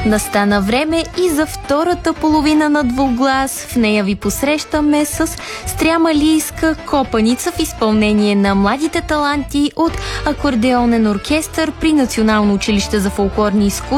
Настана време и за втората половина на Двуглас. В нея ви посрещаме с стрямалийска копаница в изпълнение на младите таланти от акордеонен оркестър при Национално училище за фолклорни изкуства